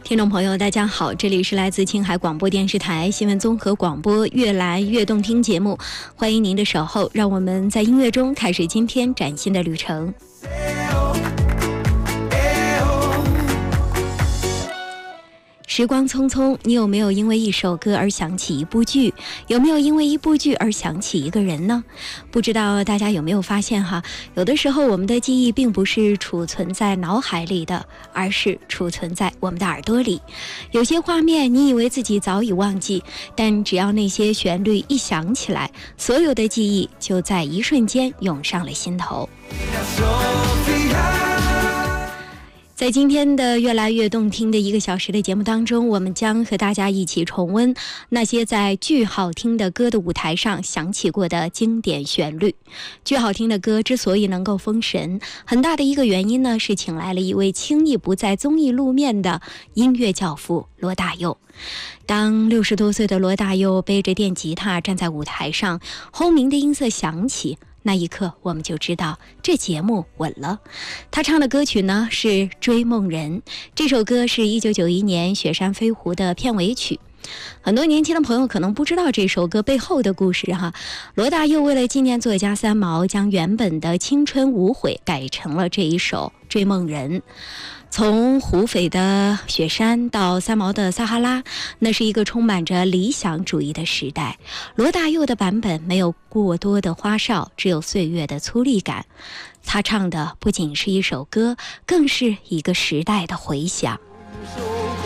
听众朋友大家好，这里是来自青海广播电视台新闻综合广播越来越动听节目，欢迎您的守候，让我们在音乐中开始今天崭新的旅程。时光匆匆，你有没有因为一首歌而想起一部剧？有没有因为一部剧而想起一个人呢？不知道大家有没有发现哈，有的时候我们的记忆并不是储存在脑海里的，而是储存在我们的耳朵里。有些画面你以为自己早已忘记，但只要那些旋律一响起来，所有的记忆就在一瞬间涌上了心头。在今天的越来越动听的1个小时的节目当中，我们将和大家一起重温那些在巨好听的歌的舞台上响起过的经典旋律。巨好听的歌之所以能够封神，很大的一个原因呢，是请来了一位轻易不在综艺露面的音乐教父罗大佑。当60多岁的罗大佑背着电吉他站在舞台上，轰鸣的音色响起，那一刻我们就知道这节目稳了。他唱的歌曲呢是《追梦人》，这首歌是1991年《雪山飞狐》的片尾曲。很多年轻的朋友可能不知道这首歌背后的故事哈。罗大佑为了纪念作家三毛，将原本的《青春无悔》改成了这一首《追梦人》。从胡斐的雪山到三毛的撒哈拉，那是一个充满着理想主义的时代。罗大佑的版本没有过多的花哨，只有岁月的粗粝感。他唱的不仅是一首歌，更是一个时代的回响。